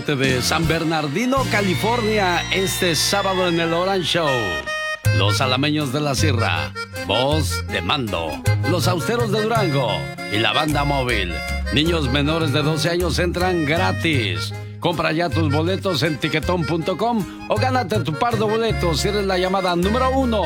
De San Bernardino, California, este sábado en el Orange Show. Los alameños de la Sierra, Voz de Mando, Los Austeros de Durango y la Banda Móvil. Niños menores de 12 años entran gratis. Compra ya tus boletos en tiquetón.com o gánate tu par de boletos si eres la llamada número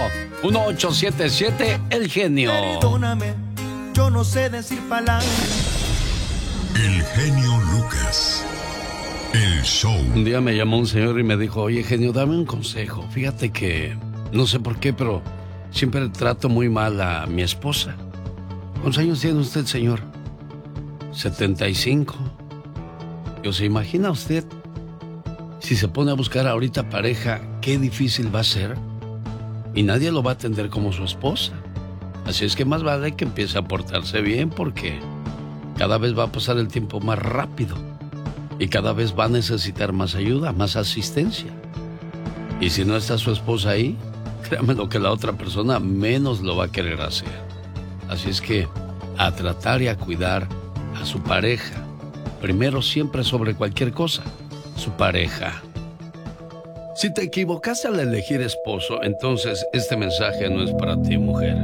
1877 El Genio. Perdóname, yo no sé decir palabras. El genio Lucas. El show. Un día me llamó un señor y me dijo, oye, genio, dame un consejo. Fíjate que, no sé por qué, pero siempre trato muy mal a mi esposa. ¿Cuántos años tiene usted, señor? 75. ¿Se imagina usted si se pone a buscar ahorita pareja, qué difícil va a ser? Y nadie lo va a atender como su esposa. Así es que más vale que empiece a portarse bien porque cada vez va a pasar el tiempo más rápido. Y cada vez va a necesitar más ayuda, más asistencia. Y si no está su esposa ahí, créame lo que la otra persona menos lo va a querer hacer. Así es que a tratar y a cuidar a su pareja. Primero siempre sobre cualquier cosa, su pareja. Si te equivocaste al elegir esposo, entonces este mensaje no es para ti, mujer.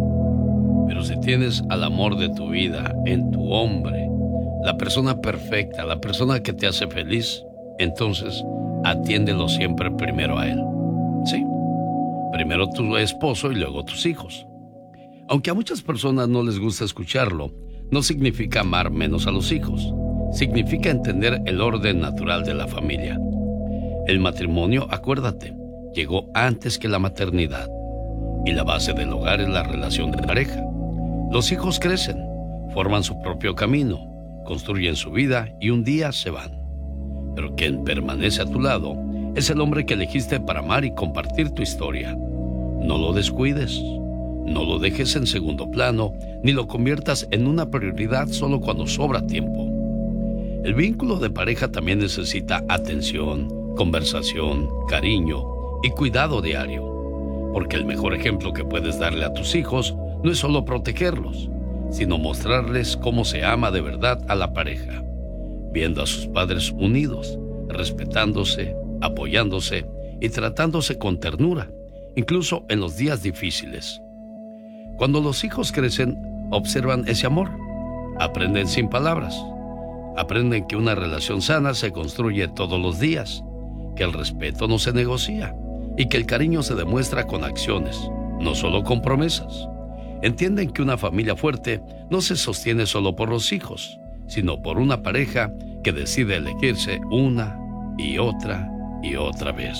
Pero si tienes al amor de tu vida en tu hombre, la persona perfecta, la persona que te hace feliz, entonces atiéndelo siempre primero a él. Sí, primero tu esposo y luego tus hijos. Aunque a muchas personas no les gusta escucharlo, no significa amar menos a los hijos. Significa entender el orden natural de la familia. El matrimonio, acuérdate, llegó antes que la maternidad. Y la base del hogar es la relación de pareja. Los hijos crecen, forman su propio camino, construyen su vida y un día se van. Pero quien permanece a tu lado es el hombre que elegiste para amar y compartir tu historia. No lo descuides, no lo dejes en segundo plano, ni lo conviertas en una prioridad solo cuando sobra tiempo. El vínculo de pareja también necesita atención, conversación, cariño y cuidado diario. Porque el mejor ejemplo que puedes darle a tus hijos no es solo protegerlos, sino mostrarles cómo se ama de verdad a la pareja, viendo a sus padres unidos, respetándose, apoyándose y tratándose con ternura, incluso en los días difíciles. Cuando los hijos crecen, observan ese amor, aprenden sin palabras, aprenden que una relación sana se construye todos los días, que el respeto no se negocia y que el cariño se demuestra con acciones, no solo con promesas. Entienden que una familia fuerte no se sostiene solo por los hijos, sino por una pareja que decide elegirse una y otra vez.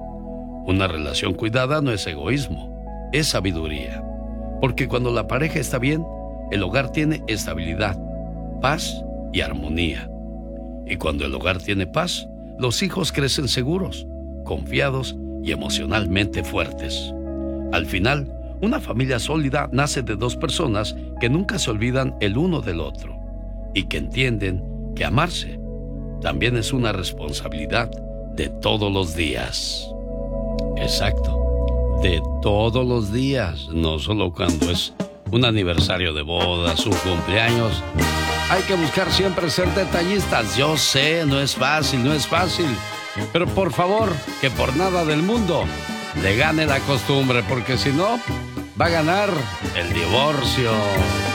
Una relación cuidada no es egoísmo, es sabiduría. Porque cuando la pareja está bien, el hogar tiene estabilidad, paz y armonía. Y cuando el hogar tiene paz, los hijos crecen seguros, confiados y emocionalmente fuertes. Al final, una familia sólida nace de dos personas que nunca se olvidan el uno del otro y que entienden que amarse también es una responsabilidad de todos los días. Exacto, de todos los días, no solo cuando es un aniversario de bodas, un cumpleaños. Hay que buscar siempre ser detallistas. Yo sé, no es fácil, pero por favor, que por nada del mundo le gane la costumbre, porque si no, va a ganar el divorcio.